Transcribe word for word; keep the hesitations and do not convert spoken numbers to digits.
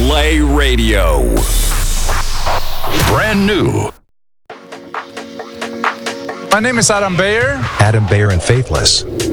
Play Radio. Brand new. My name is Adam Beyer. Adam Beyer and Faithless.